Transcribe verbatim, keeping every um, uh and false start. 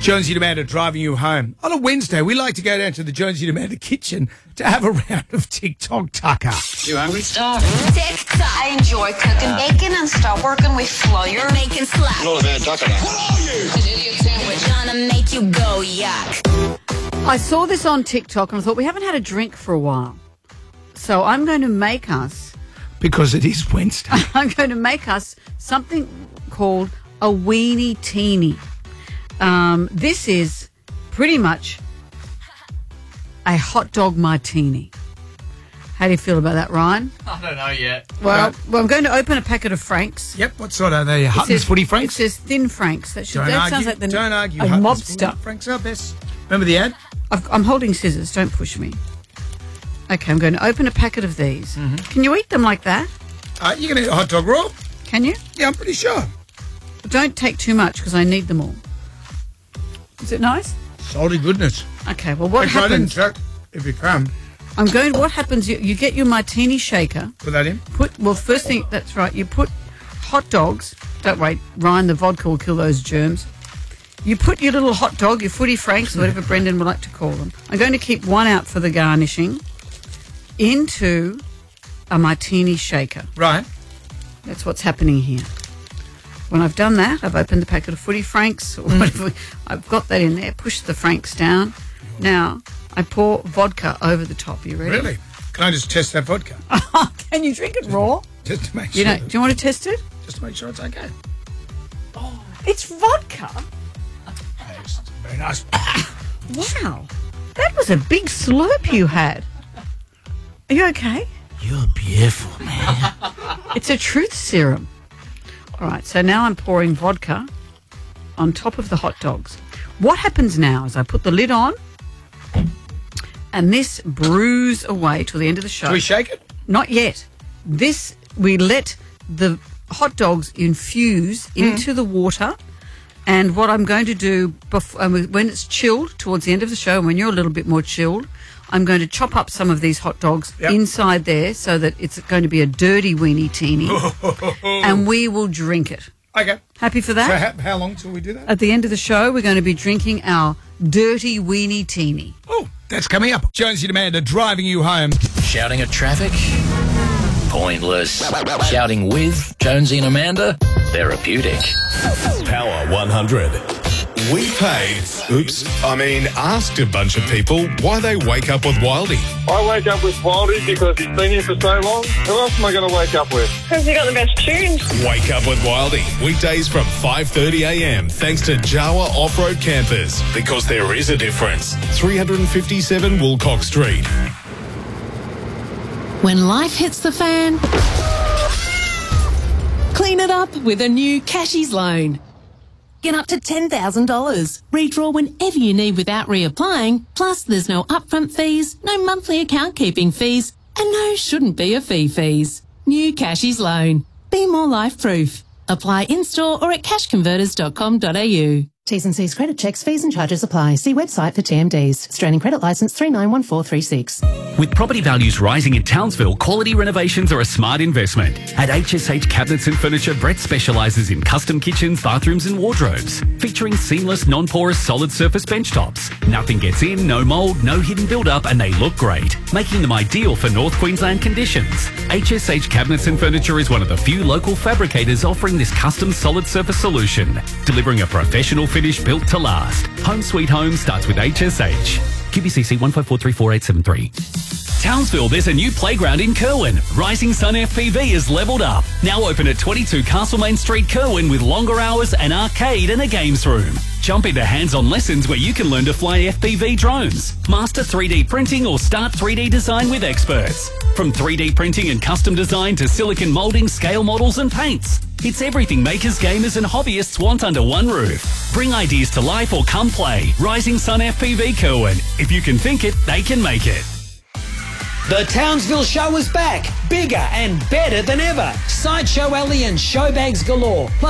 Jonesy and Amanda driving you home. On a Wednesday, we like to go down to the Jonesy and Amanda kitchen to have a round of TikTok tucker. You hungry? Starving. TikTok. I enjoy cooking bacon and start working with flour. Making slap. Not a bad tucker now. What are you? An idiot sandwich. Gonna make you go yuck. I saw this on TikTok and I thought we haven't had a drink for a while. So I'm going to make us... Because it is Wednesday. I'm going to make us something called a weenie teeny. Um, this is pretty much a hot dog martini. How do you feel about that, Ryan? I don't know yet. Well, Okay. well I'm going to open a packet of Franks. Yep, what sort are they? It Hutton's says- Footy Franks? It says thin Franks. That, should, Don't that argue. sounds like the Don't argue. a Hutton's mobster. Footy Franks are best. Remember the ad? I've, I'm holding scissors. Don't push me. Okay, I'm going to open a packet of these. Mm-hmm. Can you eat them like that? Uh, you can eat a hot dog raw? Can you? Yeah, I'm pretty sure. Don't take too much because I need them all. Is it nice? Salty goodness. Okay, well, what Actually, I didn't happens? check if you can. I'm going. What happens? You, you get your martini shaker. Put that in. Put well. First thing, that's right. You put hot dogs. Don't wait, Ryan. The vodka will kill those germs. You put your little hot dog, your footy franks, whatever Brendan would like to call them. I'm going to keep one out for the garnishing into a martini shaker. Right. That's what's happening here. When I've done that, I've opened the packet of footy franks. Or whatever. I've got that in there. Push the franks down. Now I pour vodka over the top. You ready? Really? Can I just test that vodka? Can you drink it raw? Just to make You sure. know? Do you want to test it? Just to make sure it's okay. It's vodka. It's very nice. Wow, that was a big slurp you had. Are you okay? You're beautiful, man. It's a truth serum. All right, so now I'm pouring vodka on top of the hot dogs. What happens now is I put the lid on and this brews away till the end of the show. Do we shake it? Not yet. This, we let the hot dogs infuse into the water. And what I'm going to do, bef- um, when it's chilled towards the end of the show, and when you're a little bit more chilled, I'm going to chop up some of these hot dogs Yep. inside there so that it's going to be a dirty weenie teeny. And we will drink it. Okay. Happy for So that? how, how long till we do that? At the end of the show, we're going to be drinking our dirty weenie teeny. Oh, that's coming up. Jonesy and Amanda driving you home. Shouting at traffic? Pointless. Shouting with Jonesy and Amanda? Therapeutic. Power one hundred. We paid, oops, I mean asked a bunch of people why they wake up with Wildy. I wake up with Wildy because he's been here for so long. Who else am I going to wake up with? Because you got the best tunes. Wake up with Wildy. Weekdays from five thirty a m thanks to Jawa Off-Road Campers. Because there is a difference. three fifty-seven Woolcock Street. When life hits the fan, clean it up with a new Cashies loan. Get up to ten thousand dollars. Redraw whenever you need without reapplying. Plus, there's no upfront fees, no monthly account keeping fees, and no shouldn't be a fee fees. New Cashies loan. Be more life-proof. Apply in-store or at cash converters dot com dot a u. T's and C's credit checks, fees and charges apply. See website for T M Ds. Australian Credit Licence three nine one four three six. With property values rising in Townsville, quality renovations are a smart investment. At H S H Cabinets and Furniture, Brett specialises in custom kitchens, bathrooms and wardrobes, featuring seamless, non-porous, solid surface bench tops. Nothing gets in, no mould, no hidden build-up, and they look great, making them ideal for North Queensland conditions. H S H Cabinets and Furniture is one of the few local fabricators offering this custom solid surface solution, delivering a professional finish built to last. Home Sweet Home starts with H S H. Q B C C one five four three four eight seven three. Townsville, there's a new playground in Kerwin. Rising Sun F P V is levelled up. Now open at twenty-two Castlemaine Street, Kerwin, with longer hours, an arcade and a games room. Jump into hands-on lessons where you can learn to fly F P V drones, master three D printing or start three D design with experts. From three D printing and custom design to silicon moulding, scale models and paints. It's everything makers, gamers and hobbyists want under one roof. Bring ideas to life or come play. Rising Sun F P V Kerwin. If you can think it, they can make it. The Townsville Show is back, bigger and better than ever. Sideshow Alley and showbags galore.